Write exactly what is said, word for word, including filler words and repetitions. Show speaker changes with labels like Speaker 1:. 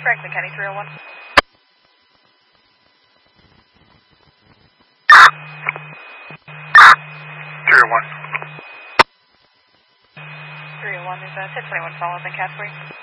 Speaker 1: Franklin County three oh one.
Speaker 2: three oh one.
Speaker 1: three oh one, there's a ten twenty-one follow-up in Casper.